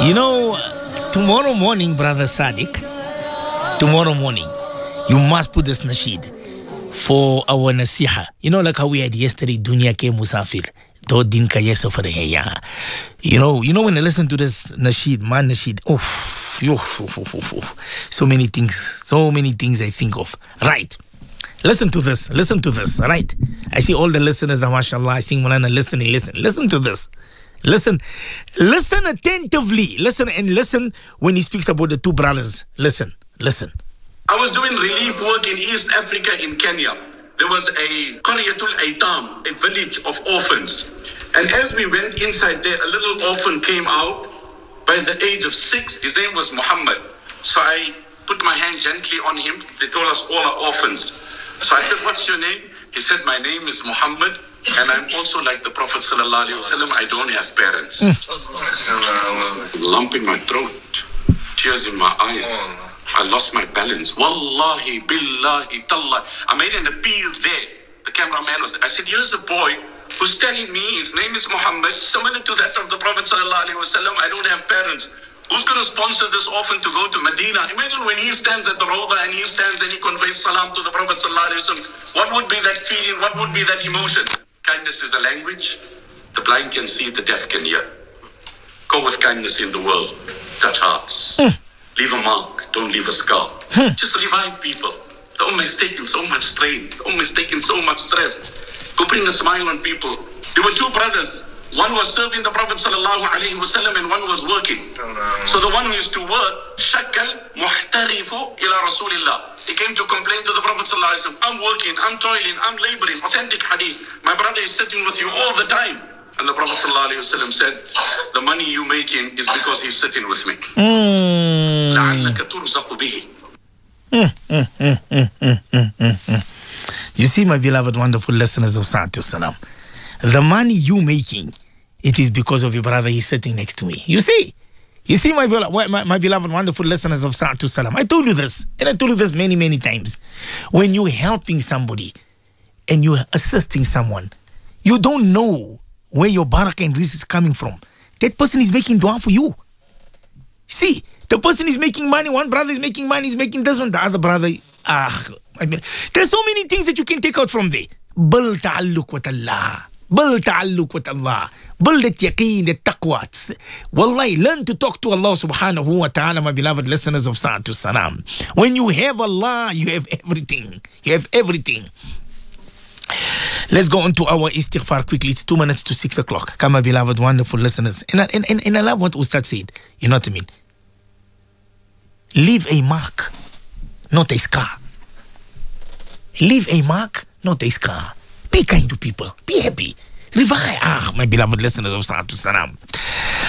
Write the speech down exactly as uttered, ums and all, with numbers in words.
You know, tomorrow morning, Brother Sadiq, tomorrow morning, you must put this nasheed for our nasiha. You know, like how we had yesterday, Dunya ke Musafir. Do din ka yes for the ya. You know, you know when I listen to this nasheed, man nasheed, oh, so many things, so many things I think of. Right. Listen to this, listen to this, right? I see all the listeners, mashallah, I see Mulana listening, listen, listen to this. Listen, listen attentively. Listen and listen when he speaks about the two brothers. Listen, listen. I was doing relief work in East Africa in Kenya. There was a Qaryatul Aitam, a village of orphans. And as we went inside there, a little orphan came out by the age of six. His name was Muhammad. So I put my hand gently on him. They told us all are orphans. So I said, what's your name? He said, my name is Muhammad. And I'm also like the Prophet Sallallahu Alaihi Wasallam. I don't have parents. Mm. Lump in my throat, tears in my eyes. I lost my balance. Wallahi, billahi, tallah. I made an appeal there. The cameraman was there. I said, here's a boy who's telling me his name is Muhammad, similar to that of the Prophet Sallallahu Alaihi Wasallam. I don't have parents. Who's going to sponsor this orphan to go to Medina? Imagine when he stands at the Rawda and he stands and he conveys salam to the Prophet Sallallahu Alaihi Wasallam. What would be that feeling? What would be that emotion? Kindness is a language. The blind can see, the deaf can hear. Go with kindness in the world. Touch hearts. Mm. Leave a mark. Don't leave a scar. Mm. Just revive people. The Ummah is taking so much strain. The Ummah is taking so much stress. Go bring a smile on people. There were two brothers. One was serving the Prophet Sallallahu Alaihi Wasallam and one was working. So the one who used to work, Shakkal muhtarifu ila Rasulillah. He came to complain to the Prophet Sallallahu Alaihi Wasallam, I'm working, I'm toiling, I'm laboring. Authentic hadith. My brother is sitting with you all the time. And the Prophet Sallallahu Alaihi Wasallam said, the money you making is because he's sitting with me. لَعَلَّكَ تُرْزَقُ بِهِ. You see, my beloved, wonderful listeners of Salatu Salam, the money you making, it is because of your brother. He's sitting next to me. You see? You see, my, my, my beloved, wonderful listeners of Salatu Salam. I told you this, and I told you this many, many times. When you're helping somebody and you're assisting someone, you don't know where your barakah and rizq is coming from. That person is making dua for you. See, the person is making money. One brother is making money, he's making this one. The other brother, ah, I mean, there's so many things that you can take out from there. Bil ta'alluq with Allah. Build ta'alluq with Allah. Build that yaqeen, that taqwa. Wallahi, learn to talk to Allah subhanahu wa ta'ala, my beloved listeners of Salatu Salam. When you have Allah, you have everything. You have everything. Let's go on to our istighfar quickly. It's two minutes to six o'clock. Come, my beloved, wonderful listeners. And, and, and, and I love what Ustad said. You know what I mean? Leave a mark, not a scar. Leave a mark, not a scar. Be kind to people. Be happy. Revive. Ah, my beloved listeners of Salatu Salam.